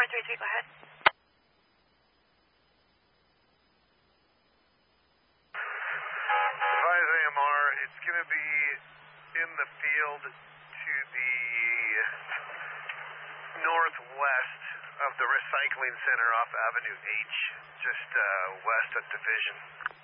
433, go ahead. Advise AMR, it's going to be in the field to the northwest of the recycling center off Avenue H, just west of Division.